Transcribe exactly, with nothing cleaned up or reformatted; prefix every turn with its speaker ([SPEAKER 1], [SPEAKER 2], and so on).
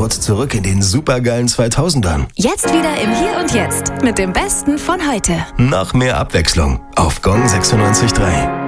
[SPEAKER 1] kurz zurück in den supergeilen zweitausendern.
[SPEAKER 2] Jetzt wieder im Hier und Jetzt mit dem Besten von heute.
[SPEAKER 1] Noch mehr Abwechslung auf Gong sechsundneunzig Komma drei.